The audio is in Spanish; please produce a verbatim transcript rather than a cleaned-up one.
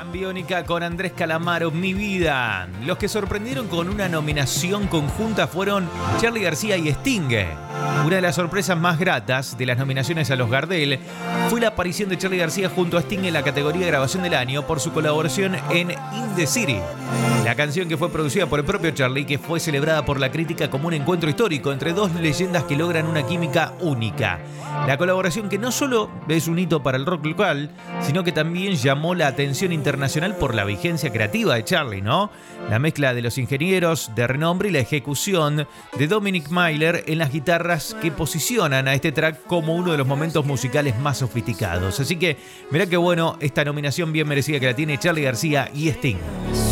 Biónica con Andrés Calamaro, Mi Vida. Los que sorprendieron con una nominación conjunta fueron Charly García y Sting. Una de las sorpresas más gratas de las nominaciones a los Gardel fue la aparición de Charly García junto a Sting en la categoría de grabación del año por su colaboración en In the City. La canción, que fue producida por el propio Charly, que fue celebrada por la crítica como un encuentro histórico entre dos leyendas que logran una química única. La colaboración, que no solo es un hito para el rock local, sino que también llamó la atención internacional por la vigencia creativa de Charly, ¿no? La mezcla de los ingenieros de renombre y la ejecución de Dominic Miller en las guitarras, que posicionan a este track como uno de los momentos musicales más sofisticados. Así que mirá qué bueno esta nominación bien merecida que la tiene Charly García y Sting.